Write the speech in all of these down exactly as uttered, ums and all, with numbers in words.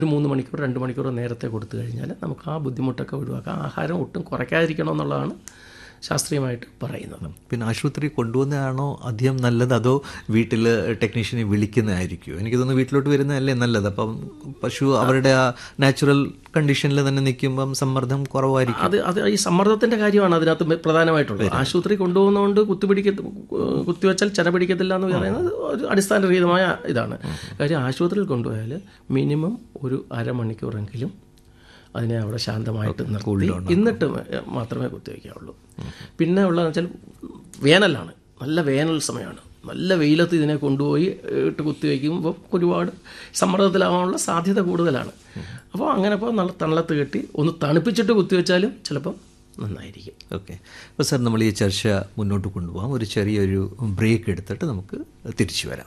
ഒരു മൂന്ന് മണിക്കൂർ രണ്ട് മണിക്കൂർ നേരത്തെ കൊടുത്തു കഴിഞ്ഞാൽ നമുക്ക് ആ ബുദ്ധിമുട്ടൊക്കെ ഒഴിവാക്കാം. ആഹാരം ഒട്ടും കുറയ്ക്കാതിരിക്കണം എന്നുള്ളതാണ് ശാസ്ത്രീയമായിട്ട് പറയുന്നത്. പിന്നെ ആശുപത്രി കൊണ്ടുപോകുന്നതാണോ അധികം നല്ലത്, അതോ വീട്ടിൽ ടെക്നീഷ്യനെ വിളിക്കുന്നതായിരിക്കും? എനിക്ക് തോന്നുന്നു വീട്ടിലോട്ട് വരുന്നതല്ലേ നല്ലത്. അപ്പം പശു അവരുടെ ആ നാച്ചുറൽ കണ്ടീഷനിൽ തന്നെ നിൽക്കുമ്പം സമ്മർദ്ദം കുറവായിരിക്കും. അത് അത് ഈ സമ്മർദ്ദത്തിൻ്റെ കാര്യമാണ് അതിനകത്ത് പ്രധാനമായിട്ടുള്ളത്. ആശുപത്രി കൊണ്ടുപോകുന്നതുകൊണ്ട് കുത്തിപ്പിടിക്ക കുത്തിവെച്ചാൽ ചെന പിടിക്കത്തില്ല എന്ന് പറയുന്നത് ഒരു അടിസ്ഥാനരഹിതമായ ഇതാണ്. കാര്യം ആശുപത്രിയിൽ കൊണ്ടുപോയാൽ മിനിമം ഒരു അരമണിക്കൂറെങ്കിലും അതിനെ അവിടെ ശാന്തമായിട്ട് നിർത്തി എന്നിട്ട് മാത്രമേ കുത്തിവയ്ക്കാവുള്ളൂ. പിന്നെ ഉള്ളതെന്ന് വെച്ചാൽ വേനലാണ്, നല്ല വേനൽ സമയമാണ്. നല്ല വെയിലത്ത് ഇതിനെ കൊണ്ടുപോയി ഇട്ട് കുത്തിവയ്ക്കുമ്പോൾ ഒരുപാട് സമ്മർദ്ദത്തിലാവാനുള്ള സാധ്യത കൂടുതലാണ്. അപ്പോൾ അങ്ങനെ ഇപ്പോൾ നല്ല തണലത്ത് കെട്ടി ഒന്ന് തണുപ്പിച്ചിട്ട് കുത്തിവെച്ചാലും ചിലപ്പം നന്നായിരിക്കും. ഓക്കെ. അപ്പോൾ സാർ, നമ്മൾ ഈ ചർച്ച മുന്നോട്ട് കൊണ്ടുപോകാം. ഒരു ചെറിയൊരു ബ്രേക്ക് എടുത്തിട്ട് നമുക്ക് തിരിച്ചു വരാം.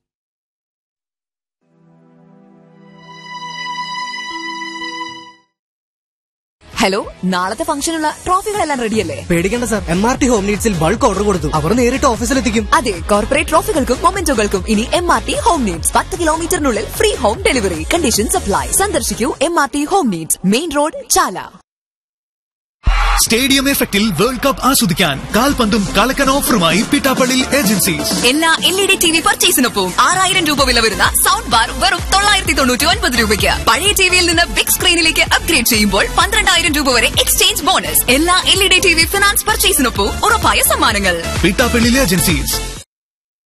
ഹലോ, നാളത്തെ ഫംഗ്ഷനുള്ള ട്രോഫികളെല്ലാം റെഡിയല്ലേ? പേടിക്കേണ്ട sir, M R T home നീഡ്സിൽ bulk order കൊടുത്തു. അവർ നേരിട്ട് ഓഫീസിലെത്തിക്കും. അതെ, കോർപ്പറേറ്റ് ട്രോഫികൾക്കും മൊമെന്റോകൾക്കും ഇനി M R T home needs. പത്ത് കിലോമീറ്ററിനുള്ളിൽ free home delivery. Conditions apply. സന്ദർശിക്കൂ M R T home needs, main road, ചാല. സ്റ്റേഡിയം എഫക്റ്റിൽ വേൾഡ് കപ്പ് ആസ്വദിക്കാൻ കാൽപന്തും കളക്കൻ ഓഫറുമായി പിട്ടാപ്പള്ളി ഏജൻസീസ്. എല്ലാ L E D T V പർച്ചേസിനൊപ്പം ആറായിരം രൂപ വില വരുന്ന സൗണ്ട് ബാർ വെറും തൊള്ളായിരത്തി തൊണ്ണൂറ്റി ഒൻപത് രൂപയ്ക്ക്. പഴയ ടിവിയിൽ നിന്ന് ബിഗ് സ്ക്രീനിലേക്ക് അപ്ഗ്രേഡ് ചെയ്യുമ്പോൾ പന്ത്രണ്ടായിരം രൂപ വരെ എക്സ്ചേഞ്ച് ബോണസ്. എല്ലാ L E D T V finance പർച്ചേസിനൊപ്പം ഉറപ്പായ സമ്മാനങ്ങൾ. പിട്ടാപ്പള്ളി ഏജൻസീസ്.